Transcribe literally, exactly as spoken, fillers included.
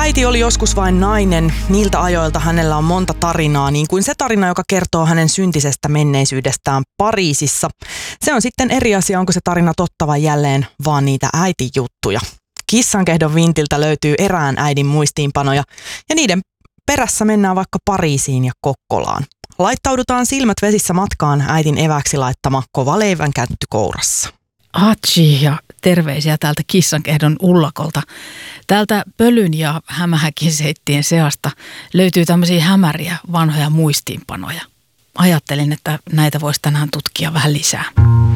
Äiti oli joskus vain nainen. Niiltä ajoilta hänellä on monta tarinaa, niin kuin se tarina, joka kertoo hänen syntisestä menneisyydestään Pariisissa. Se on sitten eri asia, onko se tarina totta vai jälleen vaan niitä äitijuttuja. Kissankehdon vintiltä löytyy erään äidin muistiinpanoja ja niiden perässä mennään vaikka Pariisiin ja Kokkolaan. Laittaudutaan silmät vesissä matkaan äitin eväksi laittama kova leivän kätty kourassa. Hachi ja terveisiä täältä Kissankehdon ullakolta. Täältä pölyn ja hämähäkin seittien seasta löytyy tämmöisiä hämäriä vanhoja muistiinpanoja. Ajattelin, että näitä voisi tänään tutkia vähän lisää.